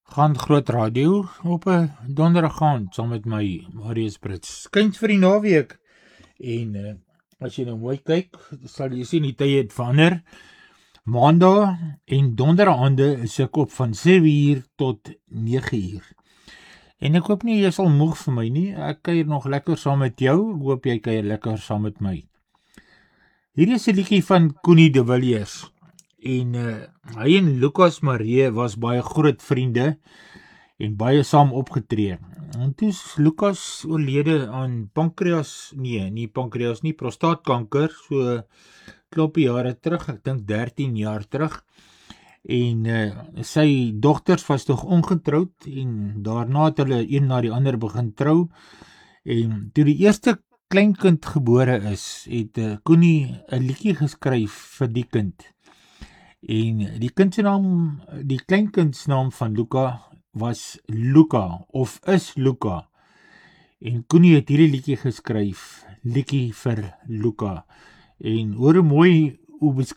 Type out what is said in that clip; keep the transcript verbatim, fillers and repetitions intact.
gaan Groot Radio op 'n donderdag aand saam met my Marius Brits. Kyk vir die naweek. En uh, as jy nou mooi kyk, sal jy sien die tye het verander. Maandag en donderdagaande is ek op van sewe uur tot nege uur. En ek hoop nie jy sal moeg vir my nie. Ek kuier nog lekker saam met jou. Ek hoop jy kuier lekker saam met my. Hier is 'n liedjie van Koenie de Villiers. En uh, hy en Lucas Maree was baie groot vriende en baie saam opgetree. En toe is Lucas oorlede aan pankreas, nee, nie pankreas nie, prostaatkanker, so kloppie jare terug, ek dink dertien jaar terug. En uh, sy dogters was tog ongetroud en daarna het hulle een na die ander begin trou. En toe die eerste kleinkind gebore is, het uh, Koenie 'n liedjie geskryf vir die kind. En die kind se naam, die kleinkind se naam van Luca was Luca of is Luca. En Koenie het hierdie liedjie geskryf, liedjie vir Luca. En hoor hoe mooi hoe